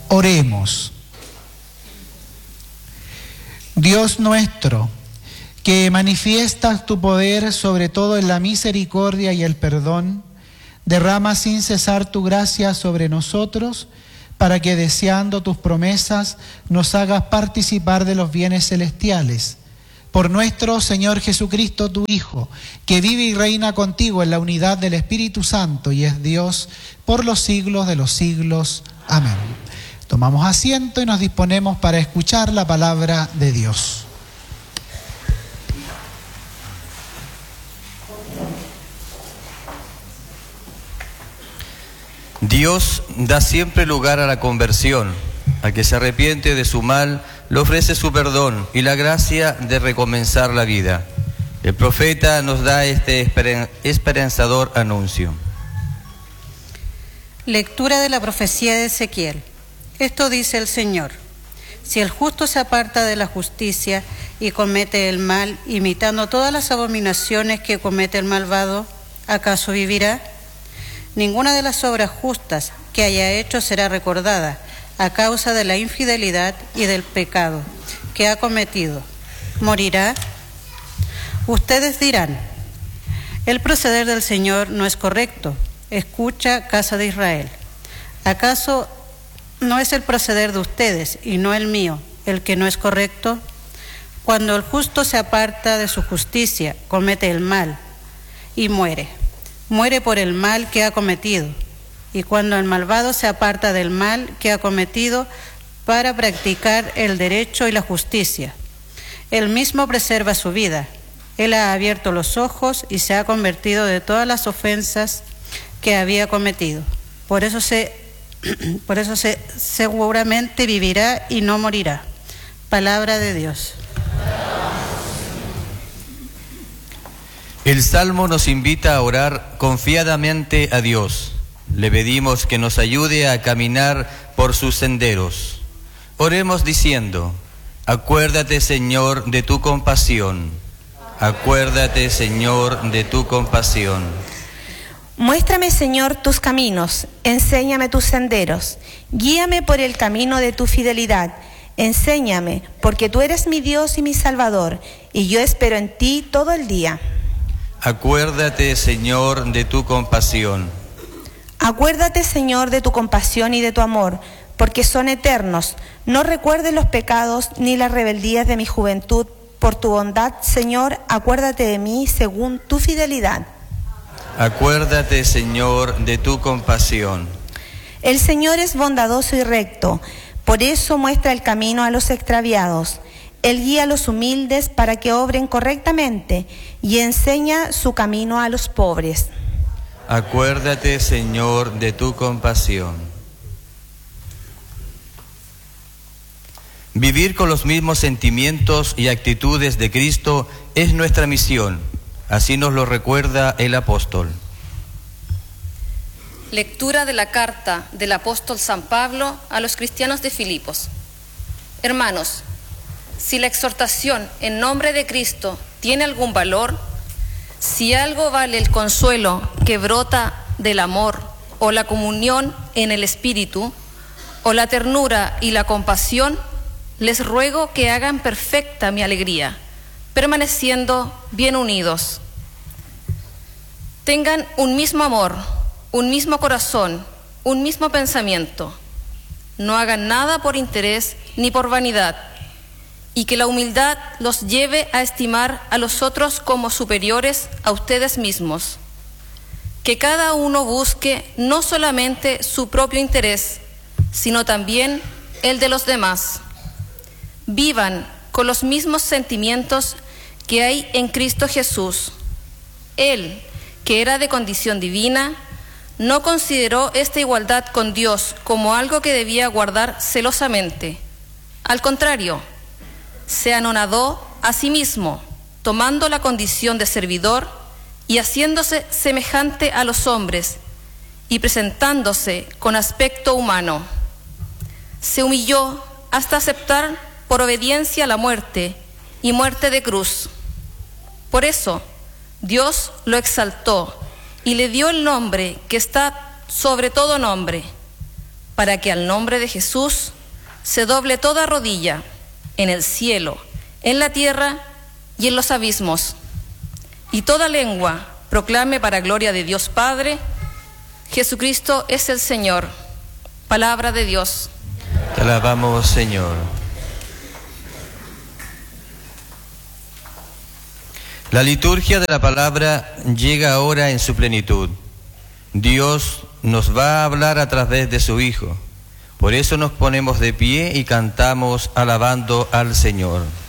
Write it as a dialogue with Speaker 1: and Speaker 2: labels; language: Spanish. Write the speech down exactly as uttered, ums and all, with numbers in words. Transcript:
Speaker 1: Oremos. Dios nuestro, que manifiestas tu poder sobre todo en la misericordia y el perdón, derrama sin cesar tu gracia sobre nosotros, para que deseando tus promesas nos hagas participar de los bienes celestiales. Por nuestro Señor Jesucristo, tu Hijo, que vive y reina contigo en la unidad del Espíritu Santo y es Dios por los siglos de los siglos. Amén. Tomamos asiento y nos disponemos para escuchar la palabra de Dios.
Speaker 2: Dios da siempre lugar a la conversión. Al que se arrepiente de su mal, le ofrece su perdón y la gracia de recomenzar la vida. El profeta nos da este esperanzador anuncio.
Speaker 3: Lectura de la profecía de Ezequiel. Esto dice el Señor: si el justo se aparta de la justicia y comete el mal, imitando todas las abominaciones que comete el malvado, ¿acaso vivirá? Ninguna de las obras justas que haya hecho será recordada a causa de la infidelidad y del pecado que ha cometido. ¿Morirá? Ustedes dirán: el proceder del Señor no es correcto. Escucha, casa de Israel. ¿Acaso no es el proceder de ustedes y no el mío el que no es correcto? Cuando el justo se aparta de su justicia, comete el mal y muere. Muere por el mal que ha cometido. Y cuando el malvado se aparta del mal que ha cometido para practicar el derecho y la justicia, él mismo preserva su vida. Él ha abierto los ojos y se ha convertido de todas las ofensas que había cometido. Por eso se Por eso se, seguramente vivirá y no morirá. Palabra de Dios.
Speaker 2: El Salmo nos invita a orar confiadamente a Dios. Le pedimos que nos ayude a caminar por sus senderos. Oremos diciendo: acuérdate, Señor, de tu compasión. Acuérdate, Señor, de tu compasión.
Speaker 4: Muéstrame, Señor, tus caminos, enséñame tus senderos, guíame por el camino de tu fidelidad, enséñame, porque tú eres mi Dios y mi Salvador, y yo espero en ti todo el día.
Speaker 2: Acuérdate, Señor, de tu compasión.
Speaker 4: Acuérdate, Señor, de tu compasión y de tu amor, porque son eternos. No recuerdes los pecados ni las rebeldías de mi juventud. Por tu bondad, Señor, acuérdate de mí según tu fidelidad.
Speaker 2: Acuérdate, Señor, de tu compasión.
Speaker 4: El Señor es bondadoso y recto, por eso muestra el camino a los extraviados. Él guía a los humildes para que obren correctamente y enseña su camino a los pobres.
Speaker 2: Acuérdate, Señor, de tu compasión. Vivir con los mismos sentimientos y actitudes de Cristo es nuestra misión. Así nos lo recuerda el apóstol.
Speaker 5: Lectura de la carta del apóstol San Pablo a los cristianos de Filipos. Hermanos, si la exhortación en nombre de Cristo tiene algún valor, si algo vale el consuelo que brota del amor, o la comunión en el Espíritu, o la ternura y la compasión, les ruego que hagan perfecta mi alegría, permaneciendo bien unidos. Tengan un mismo amor, un mismo corazón, un mismo pensamiento. No hagan nada por interés ni por vanidad, y que la humildad los lleve a estimar a los otros como superiores a ustedes mismos. Que cada uno busque no solamente su propio interés, sino también el de los demás. Vivan con los mismos sentimientos que hay en Cristo Jesús. Él, que era de condición divina, no consideró esta igualdad con Dios como algo que debía guardar celosamente. Al contrario, se anonadó a sí mismo, tomando la condición de servidor y haciéndose semejante a los hombres, y presentándose con aspecto humano. Se humilló hasta aceptar por obediencia la muerte, y muerte de cruz. Por eso, Dios lo exaltó y le dio el nombre que está sobre todo nombre, para que al nombre de Jesús se doble toda rodilla en el cielo, en la tierra y en los abismos, y toda lengua proclame para gloria de Dios Padre, Jesucristo es el Señor. Palabra de Dios.
Speaker 2: Te alabamos, Señor. La liturgia de la palabra llega ahora en su plenitud. Dios nos va a hablar a través de su Hijo. Por eso nos ponemos de pie y cantamos alabando al Señor.